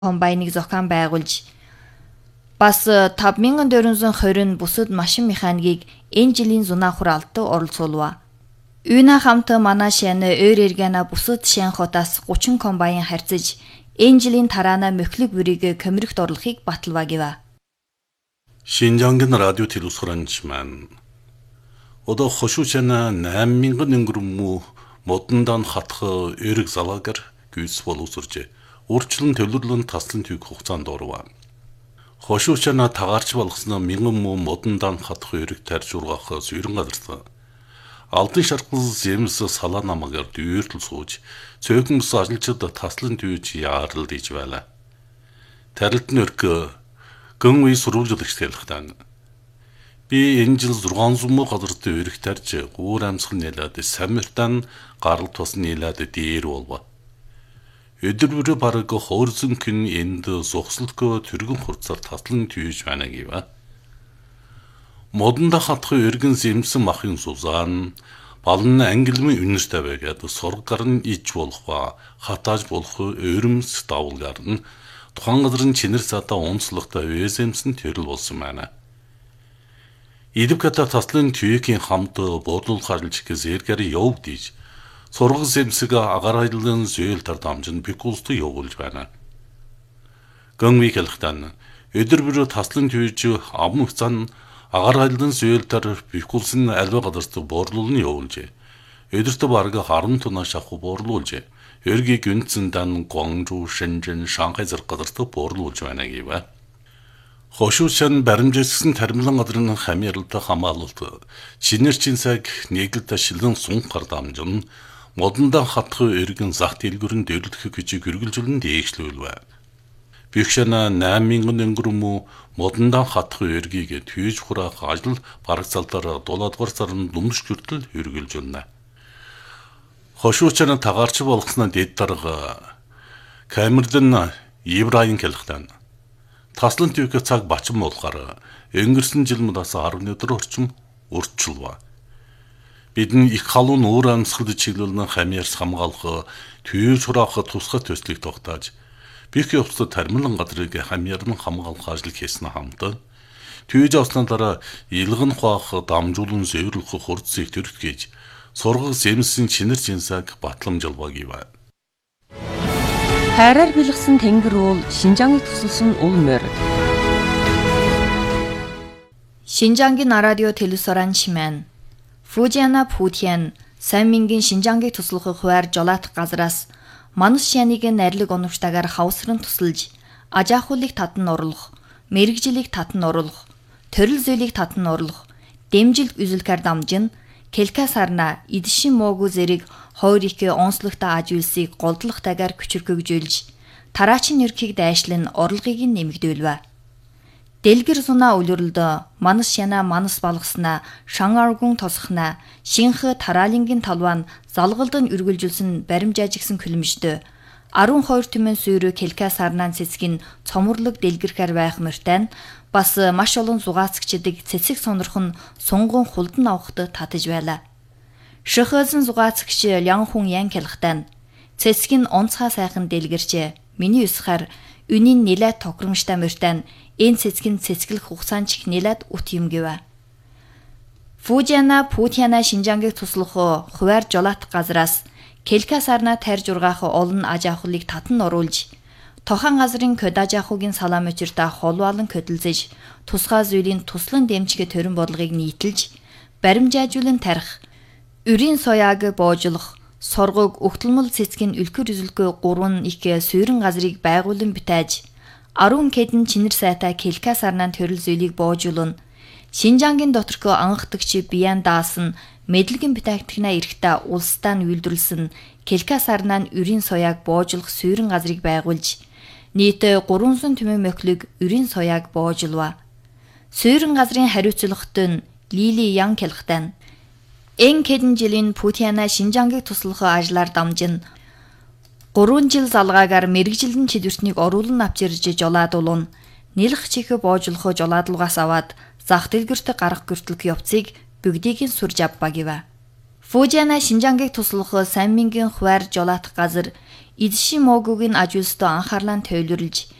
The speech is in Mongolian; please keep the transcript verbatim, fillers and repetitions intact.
комбайныг зохион байгуулж бас тавд мянган дөрвөн хорин бусад машин механикийг энэ жилийн зунаа хураалтад оролцуулва. Үйна хамт манай шин өөр эргэнэ бусад шин хотоос гучин комбайн харьцаж энэ жилийн тараана мөхлөг бүрийг комирхт орлохыг баталва гэв. Шинжангийн радио телевизоранч маань одоо хошуучана восемь мянган өнгөрмө модондан хатх эрэг залаагар гүйс боловсрж урчлан төлөвлөн таслан түйг хугацаанд орва. Хошуучана тагаарч болгосноо мянган муу модондан хатх эрэг тарж ургах сүйрэн газарт Алтын шаргал зэмс салаа намагаар дүйртэл сууж цөөхөн бус ажилчид таслан түйж яарал диж байла. Тарилт нөрк гэн үе сурвалжлагч хэлэхтэн. Би энэ жил зургаан муу газарт эрэг тарж гуур амьсгал нэлээд самиртан гарал тус нэлээд дээр болва. Өдөр бүр бараг хоорзон кин энд зогсолтгоо түргэн хурцаар таслан түйж байна гэв. Модонда хатх эргэн зэмсэн махын сузаан балн ангилмын үнэртэй байгаад сургар нь иж болох ба хатааж болох өрөмс давлгаар нь тухайн газрын чинэр сата онцлогтой вэзэмсэн төрөл болсон байна. Идэвхтэй таслан түйгийн хамт буудлуулах ажиллаж зэргээр явд диж сургал зэмсэг агаар айлын зөөл тар дамжин бикулст явуулж байна. Гэнвиг хэлэхтэн өдөр бүр таслан түйж амх зан агаар айлын зөөл тар бикулсын альва газарт буурлуулн явуулж өдөртөө бараг харан тунаа шаху буурлуулж эргийг гүнцэн дан Гуанчжоу, Шэньчжэн, Шанхай зэрэг газарт буурлуулж байна гэв. Хошуучан баримжаасан таримлан газрын хамааралтай хамаалалт шинэрчин цаг нэгэлдэ шилэн сунхар дамжин модонда хатх эргэн зах дэлгүрэн дэвлэх гэж гэргэлжүүлэн дээшлүүлвэ. Бихшана восемь мянган өнгөрмө модонда хатх эргийг түйж хураах ажил бараг цалдар дулаадугаар сарын дүмш хүртэл үргэлж байна. Хошуучан тагаарч болгосноо дэд дарга Камердэн Ибраин хэлэхтэн. Таслан түйх цаг бачим болохоор өнгөрсөн жил мудаас десять өдөр орчим урдчилва. Бидний их халуун өөр амьсгалд чиглүүлэн хамьяарс хамгаалах түйж хураах тусгай төслийг тогтоож бих явцад таримлан газрыг хамьяарн хамгаалах ажил хийсэн хамт түйж авсны дараа илгэн хуах дамжуулан зөөврлөх хурцыг төрөхгийж сургал зэмсэн чинэр жинсаг батламжилва гэв. Хайраар бэлгсэн тэнгэр уул Шинжааныг тусалсан уул морь. Шинжаангийн радио телевизоран шимэн Фужиана Путян восемь мянган Шинжааныг туслах хуваар жолоодох газраас манус шяныг найрлаг оновчтойгоор хавсран тусалж ажаахуулыг татан оруулах, мэрэгжилийг татан оруулах, төрөл зөөлийг татан оруулах, дэмжилт үзүүлэхээр дамжин Келка сарна идшин муугүй зэрэг хоёр их онцлогтой ажуулсыг голдлохтойгоор күчирхэгжүүлж тараачин нэрхийг дайшлан орлогыг нэмэгдүүлвэ. Дэлгэр сунаа үлрэлд манас шана манас балгаснаа шан аргун тосхнаа шинх тараалингийн талван залгалд нь үргэлжүүлсэн баримжаажигсан хөлмөжтөө twelve түмэн сүйрөө Келка сарнаан цэцгийн цоморлог дэлгэрхээр байх мөртэн бас маш олон зугаацгчдыг цэцэг сонирхон сунгун хулдан авахд татаж байла. Шөхөөсөн зугаацгч Лян Хүн Ян хэлэхтэн цэцэг нь онцгой сайхан дэлгэрчээ. Миний усхаар үнийн нэлээд токромжтой мөртэн энэ цэцгийн цэцгэлэх хугацаанд ч нэлээд ут юм гэв. Фужиана Путяна Шинжааныг туслах хуваар жолоодох газраас Келка сарна тарж ургаах олон аж ахуйлыг татан оруулж тохан газрын кодажахугийн салаа мөчөртө холваалан көдөлзөж тусгай зүйлийн туслан дэмжгэ төрөн бодлогыг нийтэлж баримжаажуулан тарих өрийн соёаг боожлох соргог өгтөлмөл цэцгийн үлгэр үзэлгүй гурван их сүйрэн газрыг байгуулан битээж ten кэдэн чинэр сайтай Келка сарнаан төрөл зүйлийг боожулун Шинжаангийн доторх анхдагч Биян даасан мэдлэгийн битаагтгнаа эрэхтээ улсдаа нь үйлдвэрлсэн Келка сарнаан өрийн соёаг боожлох сүйрэн газрыг байгуулж нийт three hundred түмэн мөхлөг өрийн соёаг боожулва. Сүйрэн газрын хариуцлагт нь Лили Ян хэлэхтэн эн кэдэн жилийн Путяна Шинжааныг туслах ажлаар дамжин three жил залгаагаар мэрэгжилэн чидвэртнийг оруулан авчирж жолоодуулун нэлэх чих боожлох жолоодолгоос аваад зах дэлгэрт гарах гэртэлх явцыг бүгдийг нь сурж авба гэв. Фужиана Шинжааныг туслах восемь мянган хуваар жолоодох газар эзшийн муугүйг нь аж үйлсдөө анхаарлаа төвлөрлж